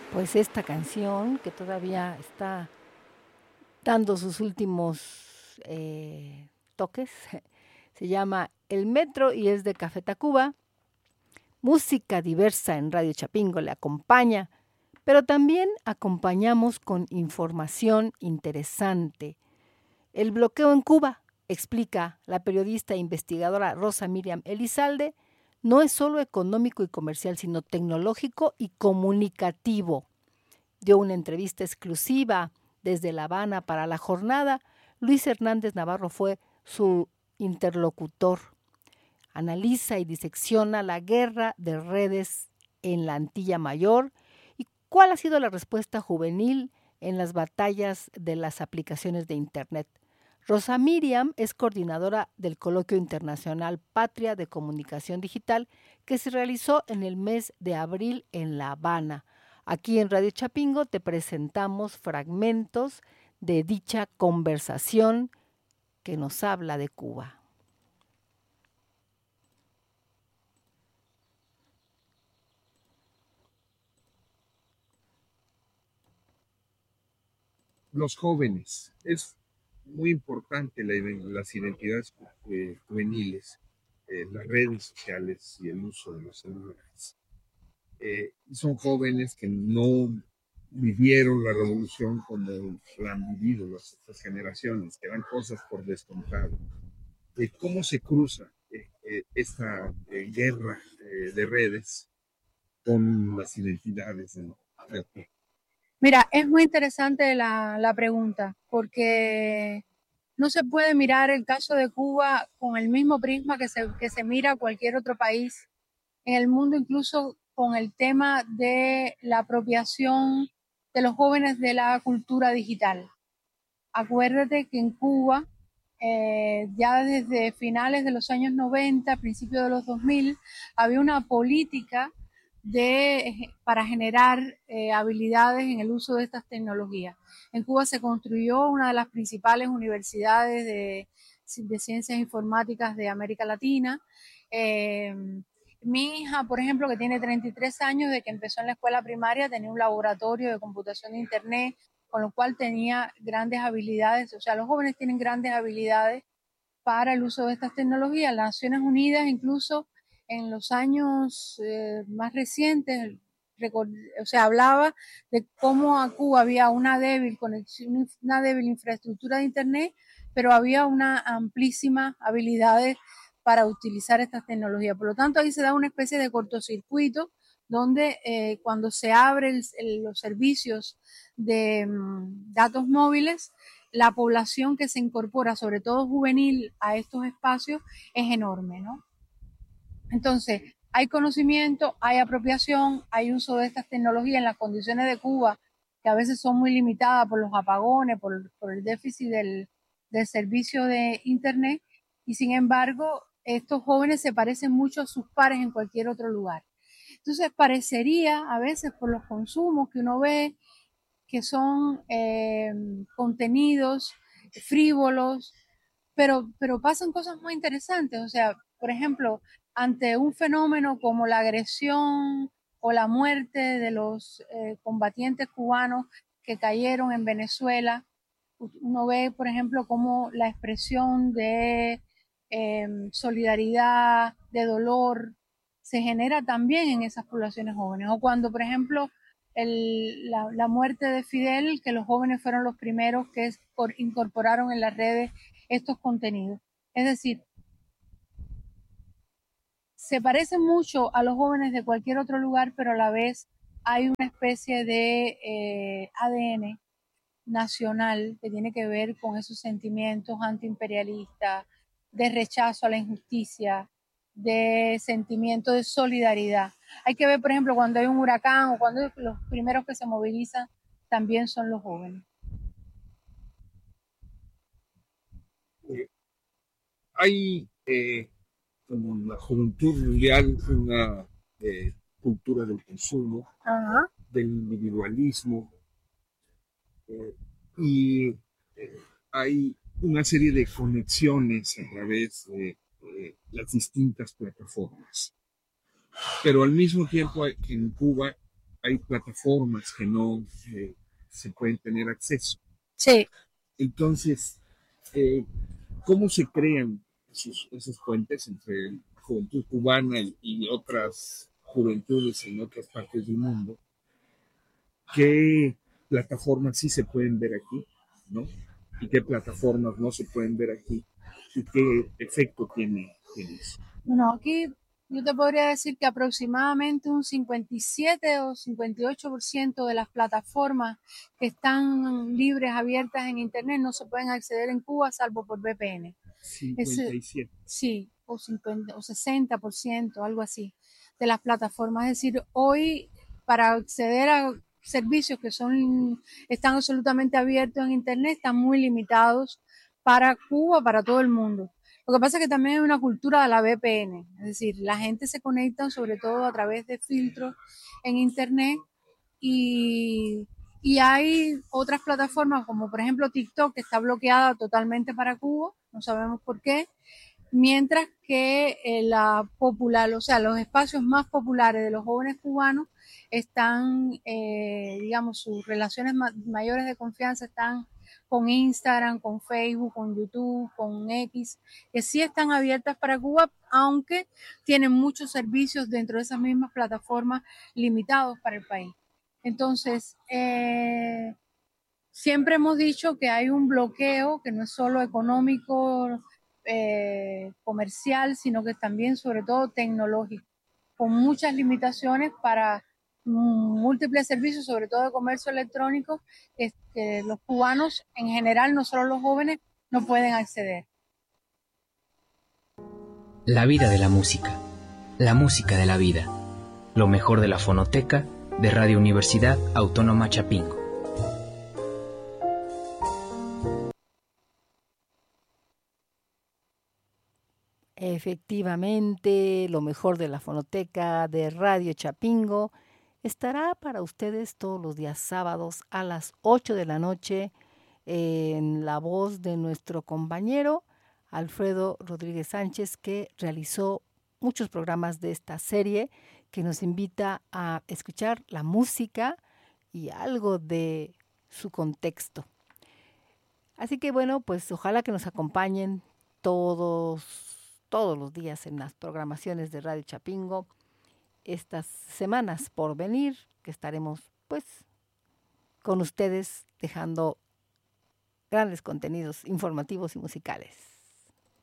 Pues esta canción que todavía está dando sus últimos toques se llama El Metro y es de Café Tacuba. Música diversa en Radio Chapingo le acompaña, pero también acompañamos con información interesante. El bloqueo en Cuba, explica la periodista e investigadora Rosa Miriam Elizalde, no es solo económico y comercial, sino tecnológico y comunicativo. Dio una entrevista exclusiva desde La Habana para La Jornada. Luis Hernández Navarro fue su interlocutor. Analiza y disecciona la guerra de redes en la Antilla Mayor y cuál ha sido la respuesta juvenil en las batallas de las aplicaciones de Internet. Rosa Miriam es coordinadora del Coloquio Internacional Patria de Comunicación Digital que se realizó en el mes de abril en La Habana. Aquí en Radio Chapingo te presentamos fragmentos de dicha conversación que nos habla de Cuba. Los jóvenes. Es muy importante las identidades juveniles, las redes sociales y el uso de los celulares. Son jóvenes que no vivieron la revolución como la han vivido estas generaciones, que dan cosas por descontado. ¿Cómo se cruza esta guerra de redes con las identidades del Mira, es muy interesante la pregunta, porque no se puede mirar el caso de Cuba con el mismo prisma que se mira cualquier otro país en el mundo, incluso con el tema de la apropiación de los jóvenes de la cultura digital. Acuérdate que en Cuba, ya desde finales de los años 90, principios de los 2000, había una política para generar habilidades en el uso de estas tecnologías. En Cuba se construyó una de las principales universidades de ciencias informáticas de América Latina. Mi hija, por ejemplo, que tiene 33 años, de que empezó en la escuela primaria, tenía un laboratorio de computación de Internet, con lo cual tenía grandes habilidades. O sea, los jóvenes tienen grandes habilidades para el uso de estas tecnologías. Las Naciones Unidas, incluso en los años más recientes, o sea, hablaba de cómo a Cuba había una débil conexión, una débil infraestructura de Internet, pero había una amplísima habilidades para utilizar estas tecnologías. Por lo tanto, ahí se da una especie de cortocircuito donde cuando se abren los servicios de datos móviles, la población que se incorpora, sobre todo juvenil, a estos espacios es enorme, ¿no? Entonces, hay conocimiento, hay apropiación, hay uso de estas tecnologías en las condiciones de Cuba, que a veces son muy limitadas por los apagones, por el déficit del servicio de Internet, y sin embargo, estos jóvenes se parecen mucho a sus pares en cualquier otro lugar. Entonces, parecería a veces por los consumos que uno ve que son contenidos frívolos, pero pasan cosas muy interesantes. O sea, por ejemplo, ante un fenómeno como la agresión o la muerte de los combatientes cubanos que cayeron en Venezuela, uno ve, por ejemplo, cómo la expresión de solidaridad, de dolor, se genera también en esas poblaciones jóvenes. O cuando, por ejemplo, la muerte de Fidel, que los jóvenes fueron los primeros que incorporaron en las redes estos contenidos. Es decir, se parecen mucho a los jóvenes de cualquier otro lugar, pero a la vez hay una especie de ADN nacional que tiene que ver con esos sentimientos antiimperialistas, de rechazo a la injusticia, de sentimiento de solidaridad. Hay que ver, por ejemplo, cuando hay un huracán o cuando los primeros que se movilizan también son los jóvenes. Hay como la juventud mundial una cultura del consumo, del individualismo, y hay una serie de conexiones a través de las distintas plataformas. Pero al mismo tiempo en Cuba hay plataformas que no se pueden tener acceso. Sí. Entonces, ¿cómo se crean esos puentes entre juventud cubana y otras juventudes en otras partes del mundo? ¿Qué plataformas sí se pueden ver aquí, ¿no? ¿Y qué plataformas no se pueden ver aquí? ¿Y qué efecto tiene eso? Bueno, aquí yo te podría decir que aproximadamente un 57 o 58% de las plataformas que están libres, abiertas en Internet, no se pueden acceder en Cuba salvo por VPN. 57. Sí, o 50 o 60%, algo así, de las plataformas. Es decir, hoy para acceder a servicios que están absolutamente abiertos en Internet están muy limitados para Cuba, para todo el mundo. Lo que pasa es que también hay una cultura de la VPN, es decir, la gente se conecta sobre todo a través de filtros en Internet y, y hay otras plataformas como por ejemplo TikTok que está bloqueada totalmente para Cuba, no sabemos por qué, mientras que o sea, los espacios más populares de los jóvenes cubanos están, digamos, sus relaciones mayores de confianza están con Instagram, con Facebook, con YouTube, con X, que sí están abiertas para Cuba, aunque tienen muchos servicios dentro de esas mismas plataformas limitados para el país. Entonces, siempre hemos dicho que hay un bloqueo que no es solo económico, comercial, sino que también sobre todo tecnológico, con muchas limitaciones para múltiples servicios, sobre todo de comercio electrónico, que los cubanos en general, no solo los jóvenes, no pueden acceder. La vida de la música de la vida, lo mejor de la fonoteca de Radio Universidad Autónoma Chapingo. Efectivamente, lo mejor de la fonoteca de Radio Chapingo estará para ustedes todos los días sábados a las 8 de la noche en la voz de nuestro compañero Alfredo Rodríguez Sánchez, que realizó muchos programas de esta serie que nos invita a escuchar la música y algo de su contexto. Así que bueno, pues ojalá que nos acompañen todos los días en las programaciones de Radio Chapingo, estas semanas por venir, que estaremos pues con ustedes dejando grandes contenidos informativos y musicales.